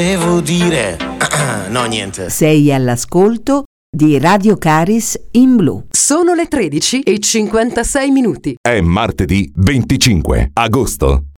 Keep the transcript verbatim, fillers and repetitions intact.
Devo dire... no, niente. Sei all'ascolto di Radio Caris in blu. Sono le tredici e cinquantasei minuti. È martedì venticinque agosto.